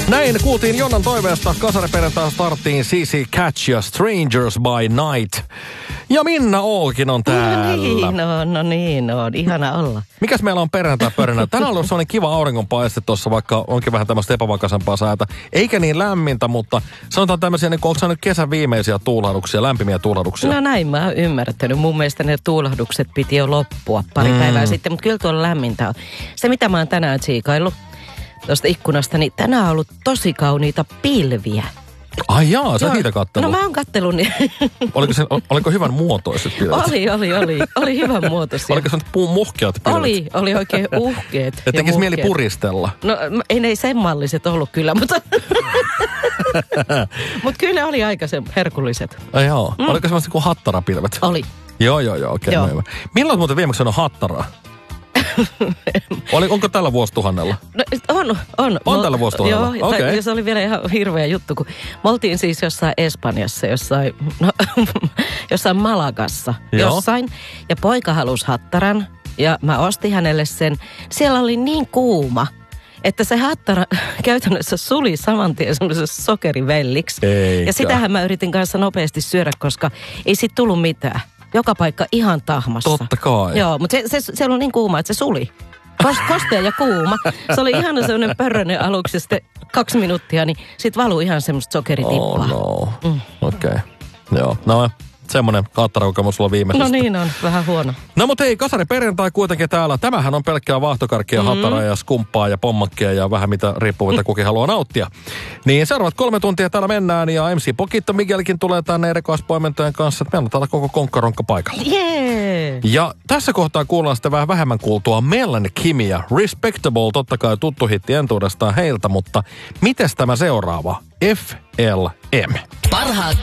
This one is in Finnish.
Näin kuultiin Jonnan toiveesta. Kasariperjantai starttiin CC Catch ja Strangers by Night. Ja Minna Ookin on täällä. No niin on. Ihana olla. Mikäs meillä on perjantai-pörjänä? Tänään on ollut sellainen kiva auringonpaiste tuossa, vaikka onkin vähän tämmöistä epävakaisempaa säätä. Eikä niin lämmintä, mutta sanotaan tämmöisiä, niin onko se nyt kesän viimeisiä tuulahduksia, lämpimiä tuulahduksia? No näin mä oon ymmärtänyt. Mun mielestä ne tuulahdukset piti jo loppua pari päivää sitten, mutta kyllä tuolla lämmintä on. Se mitä mä oon tänään tsiikaillut tuosta ikkunasta, niin tänään on ollut tosi kauniita pilviä. Ai jaa, sä niitä kattellut. No mä oon kattellut. Oliko hyvän muotoiset pilvet? Oli hyvän muotoisia. Oliko se nyt puun muhkeat pilvet? Oli oikein uhkeet. Ja tekis mieli puristella. No ei ne sen malliset ollut kyllä, mutta mutta kyllä ne oli aika herkulliset. Ai joo. Oliko semmoista kuin hattarapilvet? Oli. Joo, okei. Joo. Milloin muuten viimeksi sanoi hattaraa? Onko tällä vuosituhannella? No, on. On tällä vuosituhannella? Joo, okay. Se oli vielä ihan hirveä juttu, kun me oltiin siis jossain Espanjassa, jossain Malagassa, jossain. Ja poika halusi hattaran ja mä ostin hänelle sen. Siellä oli niin kuuma, että se hattara käytännössä suli saman tien semmoisessa sokerivelliksi. Eikä. Ja sitähän mä yritin kanssa nopeasti syödä, koska ei sit tullut mitään. Joka paikka ihan tahmassa. Totta kai. Joo, mutta se oli niin kuuma, että se suli. Kostea ja kuuma. Se oli ihana semmoinen pörrönen aluksi ja sitten 2 minuuttia, niin sit valuu ihan semmoista sokeritippaa. Oh no. Okei. Joo, no semmoinen hattarakokemus sulla viimeisestä. No niin on, vähän huono. No mutta hei, kasariperjantai kuitenkin täällä. Tämähän on pelkkää vaahtokarkkia, hattaraa ja skumppaa ja pommakkia ja vähän mitä riippuu, mitä kukin haluaa nauttia. Niin seuraavat 3 tuntia täällä mennään ja MC Pokitto Miguelkin tulee tänne erikoispoimentojen kanssa. Meillä on täällä koko konkkaronkka paikalla. Jee! Ja tässä kohtaa kuullaan sitten vähän vähemmän kuultua Mel Kimia. Respectable, totta kai tuttu hitti entuudestaan heiltä, mutta mites tämä seuraava? FLM. Parhaat